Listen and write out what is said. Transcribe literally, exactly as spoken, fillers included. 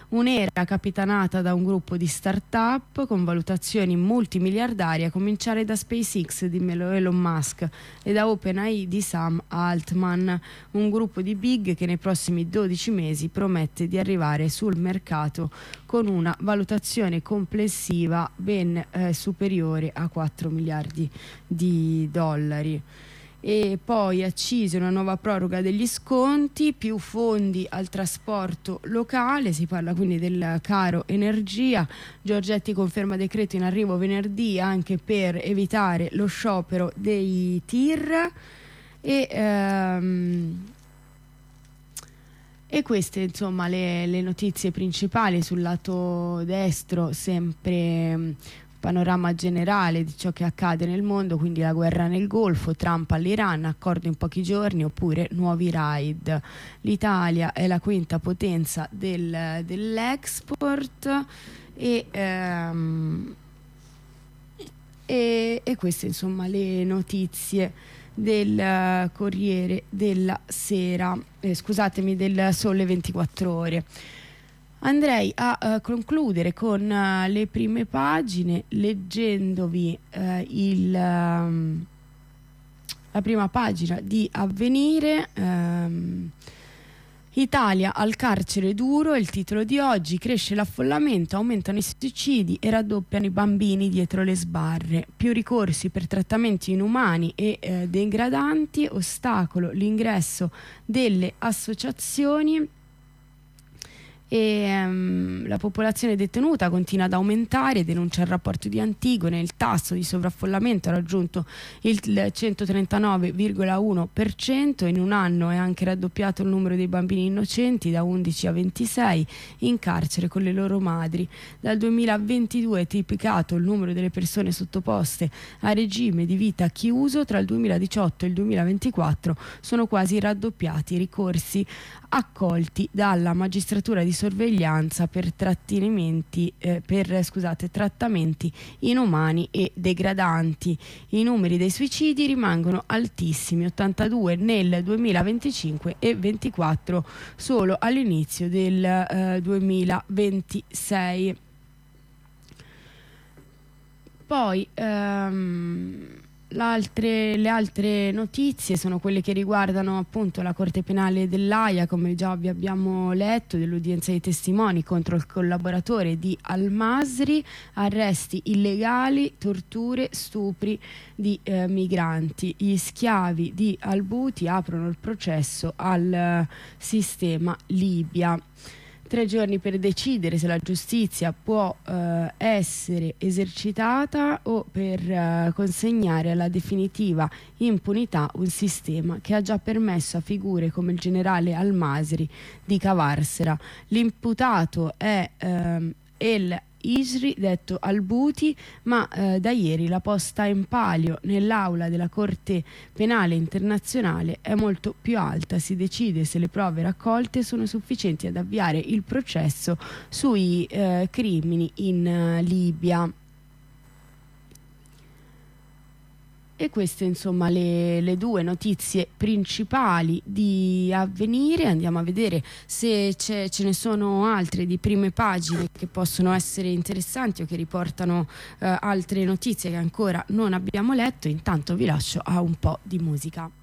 Un'era capitanata da un gruppo di start-up con valutazioni multimiliardarie, a cominciare da SpaceX di Elon Musk e da OpenAI di Sam Altman, un gruppo di big che nei prossimi dodici mesi promette di arrivare sul mercato con una valutazione complessiva ben eh, superiore a quattro miliardi di dollari. E poi accise una nuova proroga degli sconti, più fondi al trasporto locale, si parla quindi del caro energia. Giorgetti conferma decreto in arrivo venerdì anche per evitare lo sciopero dei tir e, ehm, e queste insomma le, le notizie principali. Sul lato destro sempre panorama generale di ciò che accade nel mondo, quindi la guerra nel Golfo, Trump all'Iran, accordo in pochi giorni, oppure nuovi raid. L'Italia è la quinta potenza del, dell'export e, ehm, e, e queste insomma le notizie del Corriere della Sera, eh, scusatemi, del Sole ventiquattro Ore. Andrei a uh, concludere con uh, le prime pagine leggendovi uh, il, um, la prima pagina di Avvenire. um, Italia al carcere duro, il titolo di oggi. Cresce l'affollamento, aumentano i suicidi e raddoppiano i bambini dietro le sbarre. Più ricorsi per trattamenti inumani e eh, degradanti, ostacolo l'ingresso delle associazioni. E um, la popolazione detenuta continua ad aumentare, denuncia il rapporto di Antigone. Il tasso di sovraffollamento ha raggiunto il centotrentanove virgola uno per cento. In un anno è anche raddoppiato il numero dei bambini innocenti, da undici a ventisei, in carcere con le loro madri. Dal duemilaventidue è triplicato il numero delle persone sottoposte a regime di vita chiuso. Tra il duemiladiciotto e il duemilaventiquattro sono quasi raddoppiati i ricorsi accolti dalla magistratura di sorveglianza per trattenimenti eh, per scusate trattamenti inumani e degradanti. I numeri dei suicidi rimangono altissimi, ottantadue nel duemilaventicinque e ventiquattro solo all'inizio del eh, duemilaventisei. Poi ehm, L'altre, le altre notizie sono quelle che riguardano appunto la Corte Penale dell'Aia, come già vi abbiamo letto, dell'udienza dei testimoni contro il collaboratore di Al-Masri, arresti illegali, torture, stupri di eh, migranti. Gli schiavi di Al-Buti aprono il processo al eh, sistema Libia. Tre giorni per decidere se la giustizia può eh, essere esercitata o per eh, consegnare alla definitiva impunità un sistema che ha già permesso a figure come il generale Al-Masri di cavarsela. L'imputato è ehm, El Isri, detto Al-Buti, ma eh, da ieri la posta in palio nell'aula della Corte Penale Internazionale è molto più alta. Si decide se le prove raccolte sono sufficienti ad avviare il processo sui eh, crimini in uh, Libia. E queste insomma le, le due notizie principali di Avvenire. Andiamo a vedere se ce ne sono altre di prime pagine che possono essere interessanti o che riportano eh, altre notizie che ancora non abbiamo letto. Intanto vi lascio a un po' di musica.